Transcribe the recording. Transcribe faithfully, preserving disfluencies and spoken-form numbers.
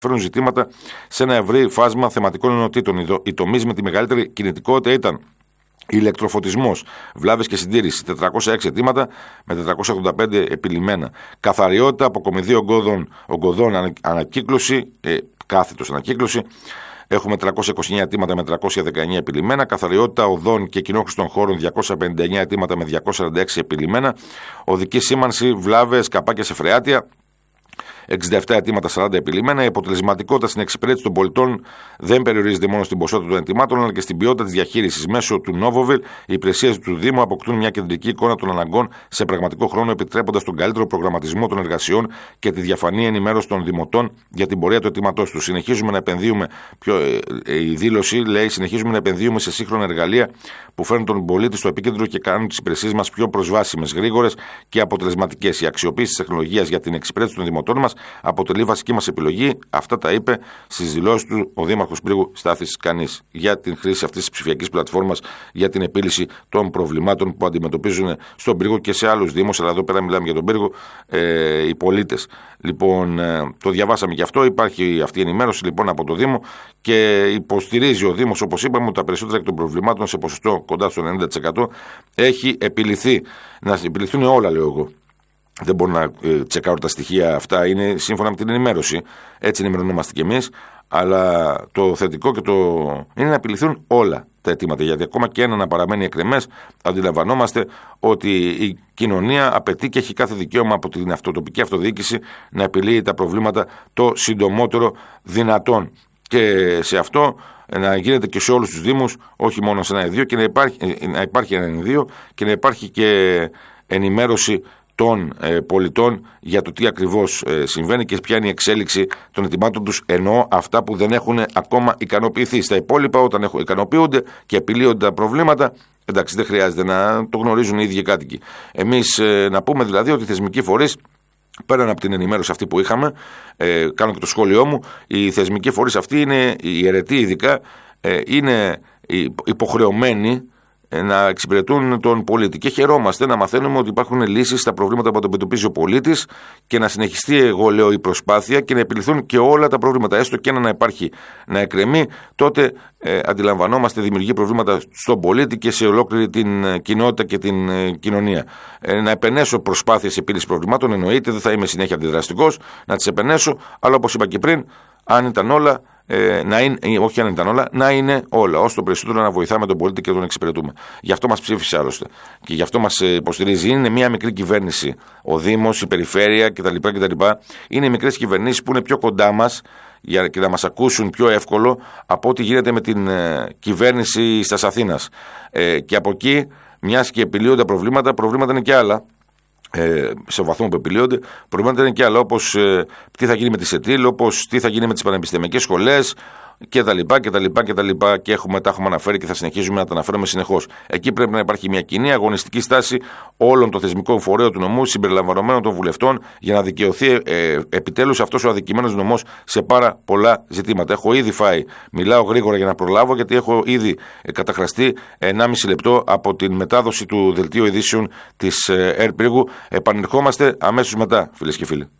φέρουν ζητήματα σε ένα ευρύ φάσμα θεματικών ενωτήτων. Οι τομείς με τη μεγαλύτερη κινητικότητα ήταν ηλεκτροφωτισμός, βλάβες και συντήρηση, τετρακόσια έξι αιτήματα με τετρακόσια ογδόντα πέντε επιλημμένα. Καθαριότητα, αποκομιδή ογκώδων, ογκωδών, ανακύκλωση, ε, κάθετος ανακύκλωση. Έχουμε τριακόσια είκοσι εννέα αιτήματα με τριακόσια δεκαεννέα επιλημμένα. Καθαριότητα οδών και κοινόχρηστων χώρων διακόσια πενήντα εννέα αιτήματα με διακόσια σαράντα έξι επιλημμένα. Οδική σήμανση, βλάβες, καπάκια σε φρεάτια. εξήντα επτά αιτήματα, σαράντα επιλημμένα. Η αποτελεσματικότητα στην εξυπηρέτηση των πολιτών δεν περιορίζεται μόνο στην ποσότητα των αιτημάτων, αλλά και στην ποιότητα της διαχείρισης. Μέσω του Novoville, οι υπηρεσίες του Δήμου αποκτούν μια κεντρική εικόνα των αναγκών σε πραγματικό χρόνο, επιτρέποντας τον καλύτερο προγραμματισμό των εργασιών και τη διαφανή ενημέρωση των δημοτών για την πορεία του αιτήματός τους. Συνεχίζουμε να επενδύουμε, πιο, ε, η δήλωση λέει, συνεχίζουμε να επενδύουμε σε σύγχρονα εργαλεία που φέρνουν τον πολίτη στο επίκεντρο και κάνουν τις υπηρεσίες μας πιο προσβάσιμες, γρήγορες και αποτελεσματικές. Η αξιοποίηση της τεχνολογίας για την εξυπηρέτηση των δημοτών μας αποτελεί βασική μας επιλογή. Αυτά τα είπε στις δηλώσεις του ο Δήμαρχος Πύργου Στάθης Κανής για την χρήση αυτής της ψηφιακής πλατφόρμας για την επίλυση των προβλημάτων που αντιμετωπίζουν στον Πύργο και σε άλλους Δήμους. Αλλά εδώ πέρα μιλάμε για τον Πύργο, ε, οι πολίτες. Λοιπόν, ε, το διαβάσαμε και αυτό. Υπάρχει αυτή η ενημέρωση λοιπόν από το Δήμο και υποστηρίζει ο Δήμος, όπως είπαμε, ότι τα περισσότερα εκ των προβλημάτων σε ποσοστό κοντά στο ενενήντα τοις εκατό έχει επιληθεί. Να επιληθούν όλα, λέω εγώ. Δεν μπορώ να ε, τσεκάρω τα στοιχεία αυτά, είναι σύμφωνα με την ενημέρωση. Έτσι ενημερωνόμαστε κι εμείς. Αλλά το θετικό και το είναι να επιληθούν όλα τα αιτήματα. Γιατί ακόμα και ένα να παραμένει εκκρεμές, αντιλαμβανόμαστε ότι η κοινωνία απαιτεί και έχει κάθε δικαίωμα από την αυτοτοπική αυτοδιοίκηση να επιλύει τα προβλήματα το συντομότερο δυνατόν. Και σε αυτό να γίνεται και σε όλους τους Δήμους, όχι μόνο σε ένα ή δύο, και να υπάρχει, να υπάρχει ένα ή δύο και να υπάρχει και ενημέρωση των ε, πολιτών για το τι ακριβώς ε, συμβαίνει και ποια είναι η εξέλιξη των αιτημάτων τους, ενώ αυτά που δεν έχουν ακόμα ικανοποιηθεί. Στα υπόλοιπα, όταν έχουν, ικανοποιούνται και επιλύονται τα προβλήματα, εντάξει, δεν χρειάζεται να το γνωρίζουν οι ίδιοι κάτοικοι. Εμείς ε, να πούμε δηλαδή ότι οι θεσμικοί φορείς, πέραν από την ενημέρωση αυτή που είχαμε, ε, κάνω και το σχόλιο μου, οι θεσμικοί φορείς αυτοί είναι, οι αιρετοί ειδικά, ε, είναι υποχρεωμένοι να εξυπηρετούν τον πολίτη. Και χαιρόμαστε να μαθαίνουμε ότι υπάρχουν λύσεις στα προβλήματα που αντιμετωπίζει ο πολίτης και να συνεχιστεί, εγώ λέω, η προσπάθεια και να επιληθούν και όλα τα προβλήματα. Έστω και ένα να υπάρχει, να εκκρεμεί, τότε ε, αντιλαμβανόμαστε δημιουργεί προβλήματα στον πολίτη και σε ολόκληρη την κοινότητα και την ε, κοινωνία. Ε, να επενέσω προσπάθειες επίλυσης προβλημάτων, εννοείται, δεν θα είμαι συνέχεια αντιδραστικός, να τις επενέσω, αλλά όπως είπα και πριν, αν ήταν όλα. Ε, να είναι, όχι αν ήταν όλα, να είναι όλα. Όσο το περισσότερο να βοηθάμε τον πολίτη και να τον εξυπηρετούμε. Γι' αυτό μας ψήφισε άλλωστε. Και γι' αυτό μας υποστηρίζει. Είναι μια μικρή κυβέρνηση. Ο Δήμος, η Περιφέρεια κτλ. κτλ. Είναι μικρές κυβερνήσεις που είναι πιο κοντά μας για και να μας ακούσουν πιο εύκολο από ό,τι γίνεται με την ε, κυβέρνηση της Αθήνας. Ε, και από εκεί, μιας και επιλύονται προβλήματα, προβλήματα είναι και άλλα. Ε, σε βαθμό που επιλύονται, προβλήματα είναι και άλλα, όπως ε, τι θα γίνει με τη ΕΤΗΛ, όπως τι θα γίνει με τις πανεπιστημιακές σχολές κτλ. κτλ, κτλ. Και έχουμε, τα έχουμε αναφέρει και θα συνεχίζουμε να τα αναφέρουμε συνεχώς. Εκεί πρέπει να υπάρχει μια κοινή αγωνιστική στάση όλων των θεσμικών φορέων του νομού, συμπεριλαμβανομένων των βουλευτών, για να δικαιωθεί ε, επιτέλους αυτός ο αδικημένος νομός σε πάρα πολλά ζητήματα. Έχω ήδη φάει, μιλάω γρήγορα για να προλάβω, γιατί έχω ήδη ε, καταχραστεί ενάμιση λεπτό από την μετάδοση του δελτίου ειδήσεων της ε, ΕΡ Πύργου. Επανερχόμαστε αμέσως μετά, φίλες και φίλοι.